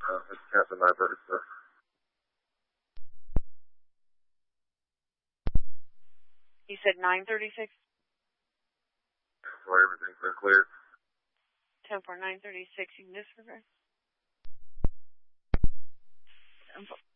It's Captain 936. You said 936? Sorry, everything's been cleared. 10-4, 936, you can disregard.